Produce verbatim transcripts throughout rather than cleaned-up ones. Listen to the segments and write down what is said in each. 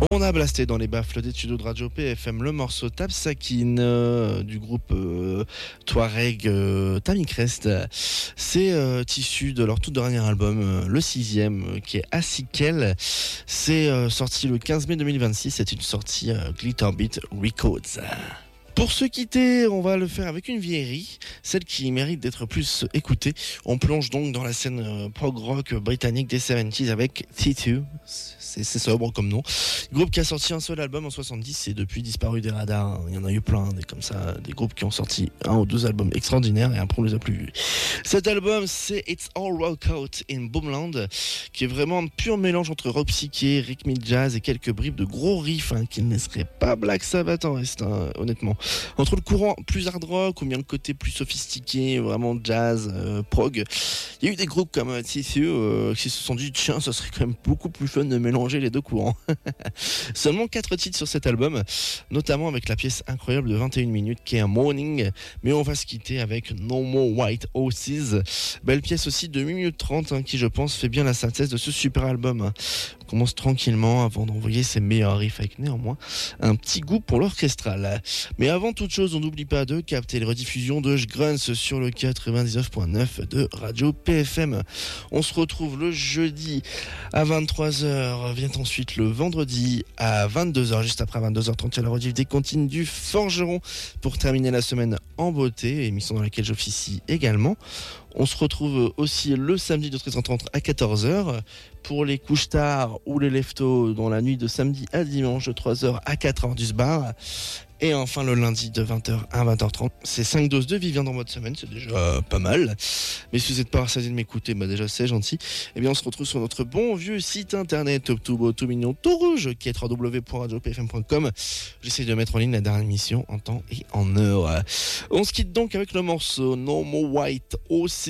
On a blasté dans les baffles des studios de Radio P F M le morceau Tapsakin euh, du groupe euh, Touareg euh, Tamicrest. C'est euh, issu de leur tout dernier album, euh, le sixième, euh, qui est Asikel. C'est euh, sorti le quinze mai deux mille vingt-six. C'est une sortie euh, Glitterbeat Records. Pour se quitter, on va le faire avec une vieillerie, celle qui mérite d'être plus écoutée. On plonge donc dans la scène euh, prog rock britannique des soixante-dix avec T deux, c'est, c'est sobre comme nom. Groupe qui a sorti un seul album en soixante-dix et depuis disparu des radars. Il y en a eu plein, des comme ça, des groupes qui ont sorti un ou deux albums extraordinaires et après on les a plus vus. Cet album, c'est It's All Rock Out in Boomland, qui est vraiment un pur mélange entre rock psyché, rhythm jazz et quelques bribes de gros riffs hein, qui ne laisseraient pas Black Sabbath en reste, hein, honnêtement. Entre le courant plus hard rock ou bien le côté plus sophistiqué, vraiment jazz, euh, prog, il y a eu des groupes comme euh, T deux euh, qui se sont dit tiens, ça serait quand même beaucoup plus fun de mélanger les deux courants. Seulement quatre titres sur cet album, notamment avec la pièce incroyable de vingt et une minutes qui est un Morning, mais on va se quitter avec No More White Horses, belle pièce aussi de huit minutes trente hein, qui je pense fait bien la synthèse de ce super album. Hein. On commence tranquillement avant d'envoyer ses meilleurs riffs avec néanmoins un petit goût pour l'orchestral. Mais avant toute chose, on n'oublie pas de capter les rediffusions de Grunts sur le quatre-vingt-dix-neuf point neuf de Radio P F M. On se retrouve le jeudi à vingt-trois heures, vient ensuite le vendredi à vingt-deux heures, juste après vingt-deux heures trente, il y a la rediff des comptines du Forgeron pour terminer la semaine en beauté, émission dans laquelle j'officie également. On se retrouve aussi le samedi de treize heures trente à quatorze heures pour les couches tard ou les leftos dans la nuit de samedi à dimanche de trois heures à quatre heures du bar. Et enfin le lundi de vingt heures à vingt heures trente, c'est cinq doses de Vivien dans votre semaine, c'est déjà euh, pas mal. Mais si vous n'êtes pas rassasié de m'écouter, bah déjà c'est gentil. Et bien on se retrouve sur notre bon vieux site internet tout, tout beau, tout mignon, tout rouge, qui est w w w point radio p f m point com. J'essaie de mettre en ligne la dernière émission en temps et en heure. On se quitte donc avec le morceau No More White Horses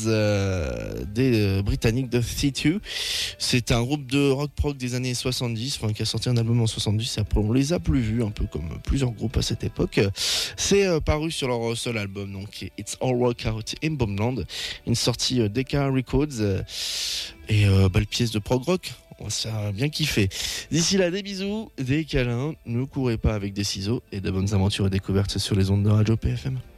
euh, des euh, Britanniques de T deux. C'est un groupe de rock prog des années soixante-dix, enfin qui a sorti un album en soixante-dix et après on les a plus vus, un peu comme plusieurs groupe à cette époque. C'est euh, paru sur leur seul album, donc It's All Rock Out in Boomland, une sortie euh, Decca Records euh, et euh, belle pièce de prog rock. On va se faire bien kiffer. D'ici là, des bisous, des câlins, ne courez pas avec des ciseaux et de bonnes aventures et découvertes sur les ondes de Radio P F M.